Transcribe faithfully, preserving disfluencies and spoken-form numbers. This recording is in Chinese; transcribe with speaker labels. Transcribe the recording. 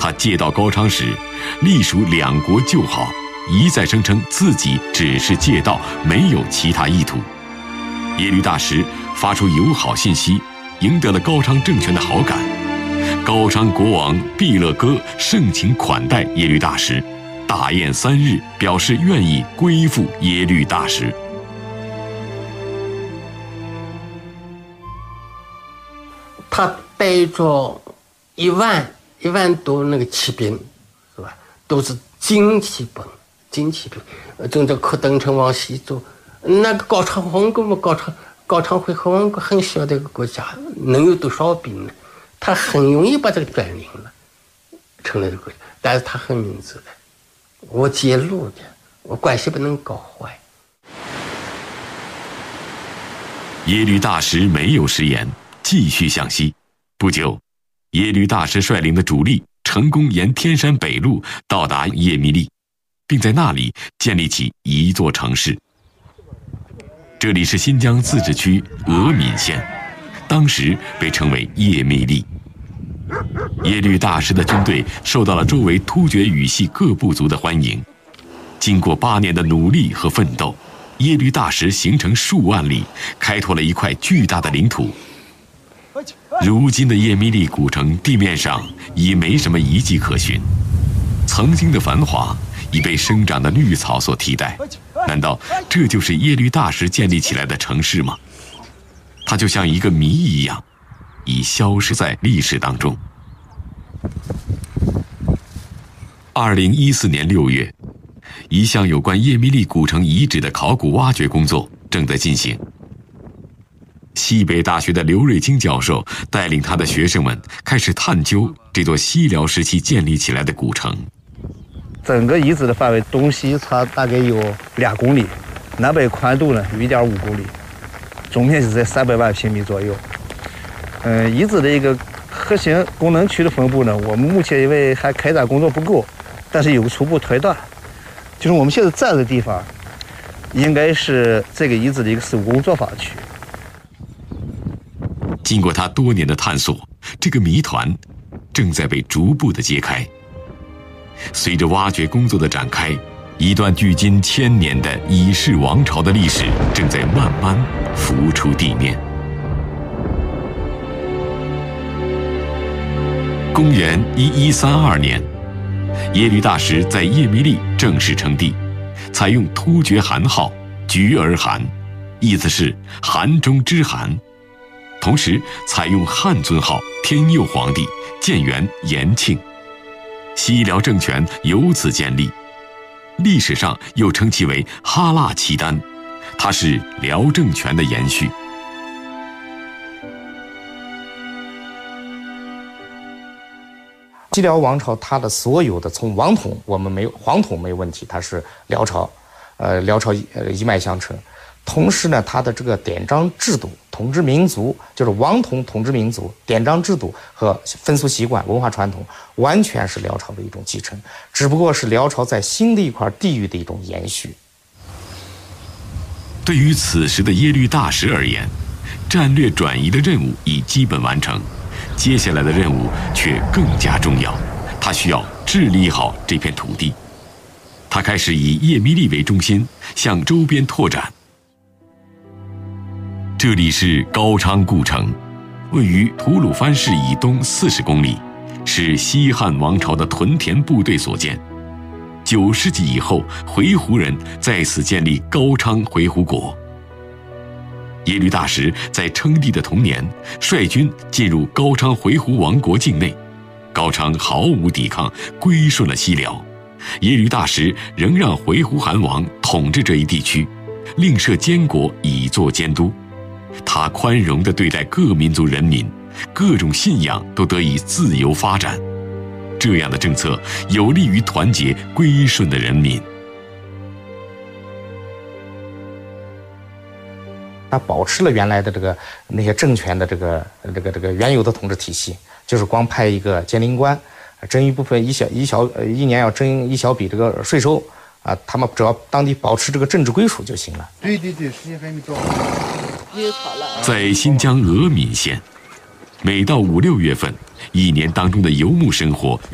Speaker 1: 他借道高昌时，隶属两国旧好，一再声称自己只是借道，没有其他意图。耶律大石发出友好信息，赢得了高昌政权的好感。高昌国王毕勒哥盛情款待耶律大石，大宴三日，表示愿意归附耶律大石。
Speaker 2: 他带着一万一万多那个骑兵，是吧？都是精骑兵，精骑兵，从这柯登城往西走。那个高昌王国嘛，高昌高昌会和王国很小的一个国家，能有多少兵呢？他很容易把这个占领了，成了这个国家。但是他很明智的，我揭露的，我关系不能搞坏。
Speaker 1: 耶律大石没有食言，继续向西。不久，耶律大石率领的主力成功沿天山北路到达叶密利，并在那里建立起一座城市。这里是新疆自治区峨敏县，当时被称为叶密利。耶律大石的军队受到了周围突厥语系各部族的欢迎。经过八年的努力和奋斗，耶律大石形成数万里，开拓了一块巨大的领土。如今的叶密利古城地面上已没什么遗迹可寻，曾经的繁华已被生长的绿草所替代。难道这就是耶律大石建立起来的城市吗？它就像一个谜一样，已消失在历史当中。二零一四年六月，一项有关叶密利古城遗址的考古挖掘工作正在进行。西北大学的刘瑞清教授带领他的学生们开始探究这座西辽时期建立起来的古城。
Speaker 3: 整个遗址的范围东西它大概有两公里，南北宽度呢有一点五公里，总面积在三百万平米左右。嗯，遗址的一个核心功能区的分布呢，我们目前因为还开展工作不够，但是有个初步推断，就是我们现在站的地方，应该是这个遗址的一个手工作坊区。
Speaker 1: 经过他多年的探索，这个谜团正在被逐步的揭开。随着挖掘工作的展开，一段距今千年的乙氏王朝的历史正在慢慢浮出地面。公元一一三二年，耶律大石在叶密利正式称帝，采用突厥汗号菊儿汗，意思是汗中之汗，同时采用汉尊号天佑皇帝，建元延庆。西辽政权由此建立，历史上又称其为哈腊契丹，它是辽政权的延续。
Speaker 4: 西辽王朝它的所有的从王统，我们没有皇统没有问题，它是辽朝，呃，辽朝呃一脉相承。同时呢，它的这个典章制度、统治民族，就是王统统治民族，典章制度和风俗习惯、文化传统，完全是辽朝的一种继承，只不过是辽朝在新的一块地域的一种延续。
Speaker 1: 对于此时的耶律大石而言，战略转移的任务已基本完成，接下来的任务却更加重要，他需要治理好这片土地。他开始以叶密利为中心，向周边拓展。这里是高昌故城，位于吐鲁番市以东四十公里，是西汉王朝的屯田部队所建。九世纪以后，回鹘人在此建立高昌回鹘国。耶律大石在称帝的同年，率军进入高昌回鹘王国境内，高昌毫无抵抗，归顺了西辽。耶律大石仍让回鹘汗王统治这一地区，另设监国以作监督。他宽容地对待各民族人民，各种信仰都得以自由发展。这样的政策有利于团结归顺的人民。
Speaker 4: 他保持了原来的这个那些政权的这个这个这个原有的统治体系，就是光派一个监灵官，征一部分一小一小呃一年要征一小笔这个税收啊，他们只要当地保持这个政治归属就行了。
Speaker 5: 对对对，时间还没到。
Speaker 1: 在新疆峨敏县，每到五六月份，一年当中的游牧生活